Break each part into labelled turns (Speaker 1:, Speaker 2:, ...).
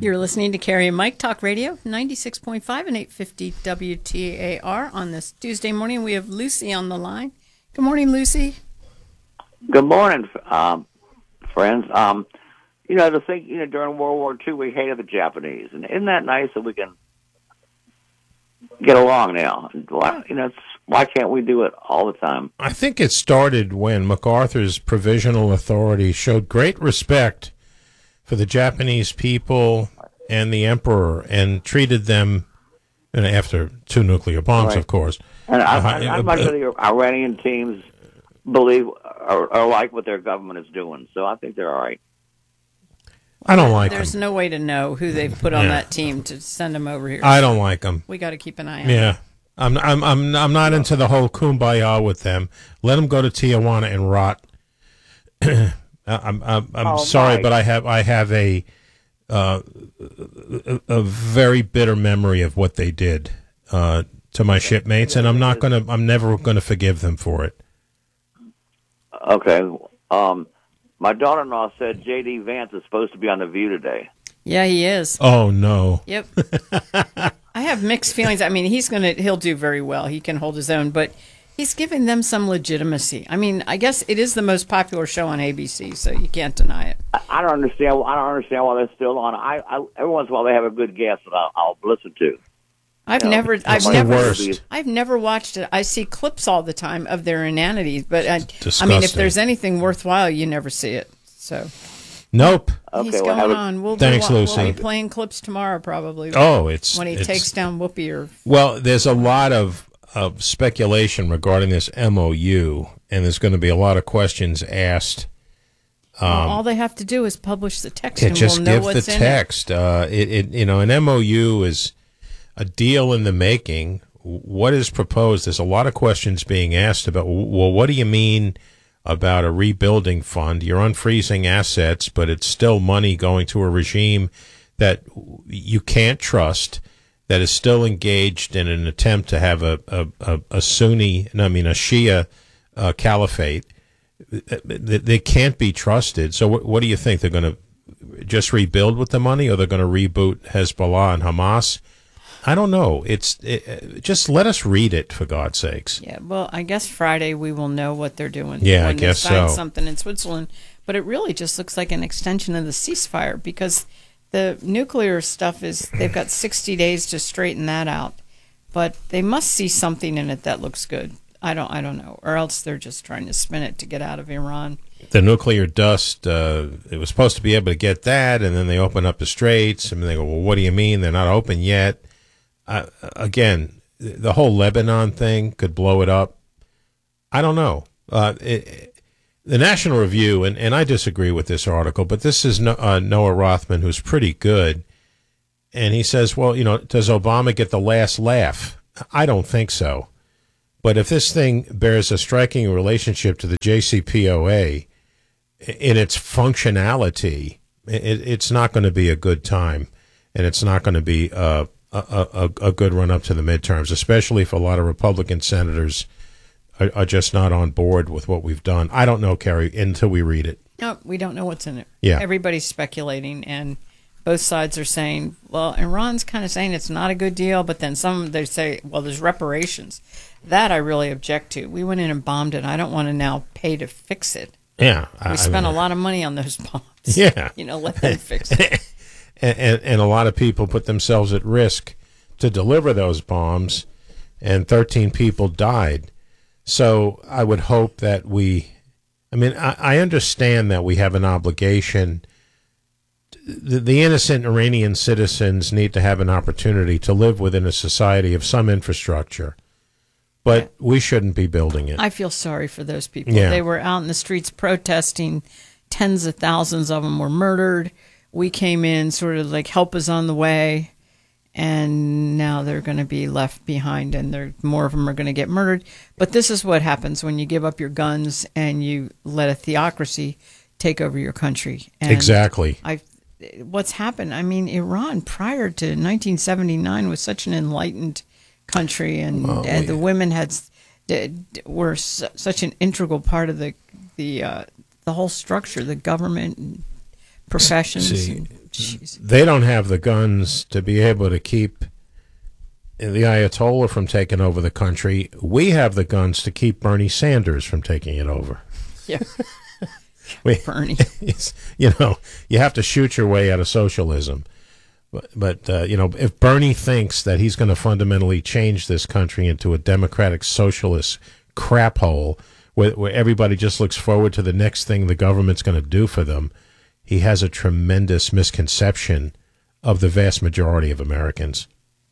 Speaker 1: You're listening to Carrie and Mike Talk Radio, 96.5 and 850 WTAR. On this Tuesday morning, we have Lucy on the line. Good morning, Lucy.
Speaker 2: Good morning, friends. To think, during World War II, we hated the Japanese. And isn't that nice that we can get along now? Why can't we do it all the time?
Speaker 3: I think it started when MacArthur's Provisional Authority showed great respect for the Japanese people and the emperor and treated them, after 2 nuclear bombs,
Speaker 2: right.
Speaker 3: Of course.
Speaker 2: And I'm not sure the Iranian teams believe or like what their government is doing, so I think they're all right.
Speaker 3: I don't like them.
Speaker 1: There's no way to know who they've put on that team to send them over here.
Speaker 3: I don't like them.
Speaker 1: We got to keep an eye on
Speaker 3: Yeah. I'm not into the whole kumbaya with them. Let them go to Tijuana and rot. I'm sorry, but I have a very bitter memory of what they did to my shipmates, and I'm never gonna forgive them for it.
Speaker 2: Okay. My daughter-in-law said J.D. Vance is supposed to be on The View today.
Speaker 1: Yeah, he is.
Speaker 3: Oh no.
Speaker 1: Yep. I have mixed feelings. I mean, he'll do very well. He can hold his own, but he's giving them some legitimacy. I mean, I guess it is the most popular show on ABC, so you can't deny it.
Speaker 2: I don't understand why they're still on. Every once in a while they have a good guest that I'll listen to.
Speaker 1: I've never watched it. I see clips all the time of their inanities, but I mean, if there's anything worthwhile, you never see it. So.
Speaker 3: Nope.
Speaker 1: Okay, he's going on.
Speaker 3: Thanks, Lucy.
Speaker 1: We'll be playing clips tomorrow, probably.
Speaker 3: Oh,
Speaker 1: when he takes down Whoopi.
Speaker 3: Well, there's a lot of speculation regarding this MOU, and there's going to be a lot of questions asked.
Speaker 1: All they have to do is publish the text, and we'll know what's in it.
Speaker 3: Just give the text. An MOU is a deal in the making. What is proposed? There's a lot of questions being asked about. Well, what do you mean about a rebuilding fund? You're unfreezing assets, but it's still money going to a regime that you can't trust, that is still engaged in an attempt to have a Shia caliphate. They can't be trusted. So what do you think? They're going to just rebuild with the money, or they're going to reboot Hezbollah and Hamas? I don't know. Just let us read it, for God's sakes.
Speaker 1: Yeah, well, I guess Friday we will know what they're doing.
Speaker 3: Yeah, I guess so.
Speaker 1: When they sign something in Switzerland. But it really just looks like an extension of the ceasefire, because the nuclear stuff they've got 60 days to straighten that out. But they must see something in it that looks good. I don't know. Or else they're just trying to spin it to get out of Iran.
Speaker 3: The nuclear dust, it was supposed to be able to get that, and then they open up the straits, and they go, well, what do you mean? They're not open yet. Again, the whole Lebanon thing could blow it up. I don't know. The National Review, and I disagree with this article, but this is Noah Rothman, who's pretty good, and he says, well, does Obama get the last laugh? I don't think so. But if this thing bears a striking relationship to the JCPOA in its functionality, it's not going to be a good time, and it's not going to be a good run up to the midterms, especially if a lot of Republican senators are just not on board with what we've done. I don't know, Carrie, until we read it.
Speaker 1: No, we don't know what's in it.
Speaker 3: Yeah.
Speaker 1: Everybody's speculating, and both sides are saying, well, Iran's kind of saying it's not a good deal, but then they say, well, there's reparations. That I really object to. We went in and bombed it. I don't want to now pay to fix it.
Speaker 3: Yeah.
Speaker 1: We spent a lot of money on those bombs.
Speaker 3: Yeah.
Speaker 1: Let them fix it.
Speaker 3: And a lot of people put themselves at risk to deliver those bombs, and 13 people died. So I would hope that I understand that we have an obligation. The innocent Iranian citizens need to have an opportunity to live within a society of some infrastructure, but we shouldn't be building it.
Speaker 1: I feel sorry for those people.
Speaker 3: Yeah.
Speaker 1: They were out in the streets protesting. Tens of thousands of them were murdered. We came in sort of like help is on the way, and now they're going to be left behind, and more of them are going to get murdered. But this is what happens when you give up your guns and you let a theocracy take over your country. And
Speaker 3: exactly.
Speaker 1: What's happened? I mean, Iran prior to 1979 was such an enlightened country, and the women were such an integral part of the whole structure, the government and professions. Jeez.
Speaker 3: They don't have the guns to be able to keep the Ayatollah from taking over the country. We have the guns to keep Bernie Sanders from taking it over.
Speaker 1: Yeah. Bernie.
Speaker 3: You know, you have to shoot your way out of socialism. But you know, if Bernie thinks that he's going to fundamentally change this country into a democratic socialist crap hole where everybody just looks forward to the next thing the government's going to do for them, he has a tremendous misconception of the vast majority of Americans.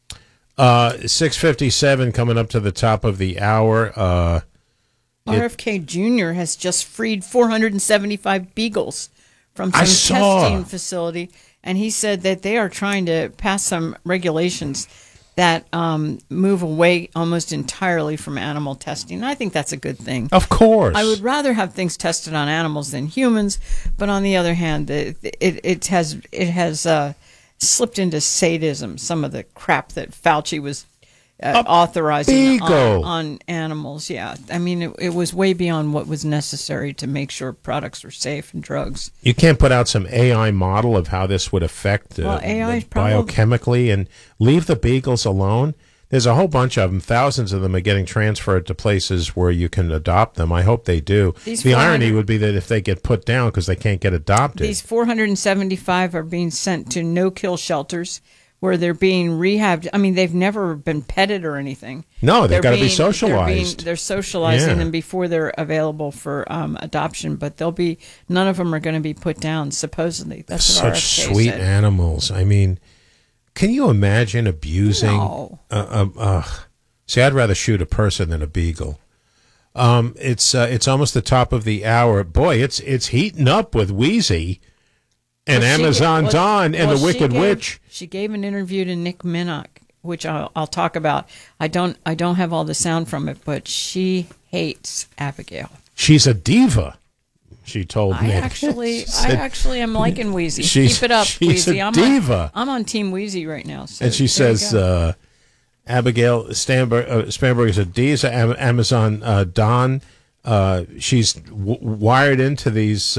Speaker 3: 6:57 coming up to the top of the hour.
Speaker 1: RFK Jr. has just freed 475 beagles from some testing facility, and he said that they are trying to pass some regulations that move away almost entirely from animal testing. I think that's a good thing.
Speaker 3: Of course.
Speaker 1: I would rather have things tested on animals than humans, but on the other hand, it has slipped into sadism, some of the crap that Fauci was authorizing on animals. Yeah, I mean, it was way beyond what was necessary to make sure products are safe and drugs.
Speaker 3: You can't put out some AI model of how this would affect biochemically and leave the beagles alone. There's a whole bunch of them. Thousands of them are getting transferred to places where you can adopt them. I hope they do. The irony would be that if they get put down because they can't get adopted.
Speaker 1: These 475 are being sent to no-kill shelters where they're being rehabbed. I mean, they've never been petted or anything.
Speaker 3: No, they've got to be socialized.
Speaker 1: They're socializing them before they're available for adoption, but none of them are going to be put down, supposedly. That's what
Speaker 3: Such
Speaker 1: RFK
Speaker 3: sweet
Speaker 1: said.
Speaker 3: animals. I mean, can you imagine abusing?
Speaker 1: No.
Speaker 3: See, I'd rather shoot a person than a beagle. It's almost the top of the hour. Boy, it's heating up with Wheezy and Amazon Dawn and the Wicked Witch.
Speaker 1: She gave an interview to Nick Minnock, which I'll talk about. I don't have all the sound from it, but she hates Abigail.
Speaker 3: She's a diva. She told me.
Speaker 1: I actually am liking Wheezy. Keep it up, Wheezy.
Speaker 3: I'm a diva.
Speaker 1: I'm on Team Wheezy right now. So
Speaker 3: and she says, Abigail Spanberg is a diva. Amazon Dawn. She's wired into these.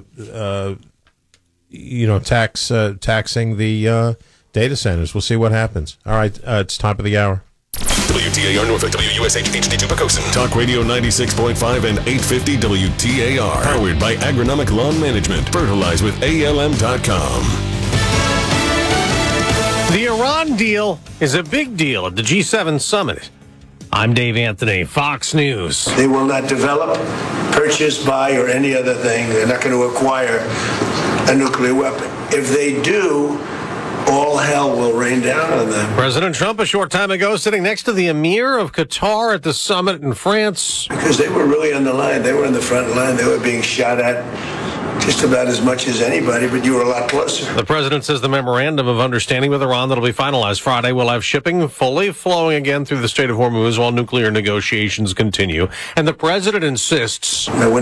Speaker 3: Taxing the data centers. We'll see what happens. All right, it's top of the hour.
Speaker 4: WTAR Norfolk, WUSH HD2 Pocosin. Talk Radio 96.5 and 850 WTAR. Powered by Agronomic Lawn Management. Fertilize with ALM.com.
Speaker 5: The Iran deal is a big deal at the G7 summit. I'm Dave Anthony, Fox News.
Speaker 6: They will not develop, purchase, buy, or any other thing. They're not going to acquire a nuclear weapon. If they do, all hell will rain down on them.
Speaker 5: President Trump, a short time ago, sitting next to the Emir of Qatar at the summit in France.
Speaker 6: Because they were really on the line. They were in the front line. They were being shot at just about as much as anybody, but you were a lot closer.
Speaker 5: The president says the memorandum of understanding with Iran that'll be finalized Friday will have shipping fully flowing again through the Strait of Hormuz while nuclear negotiations continue. And the president insists...
Speaker 6: Now,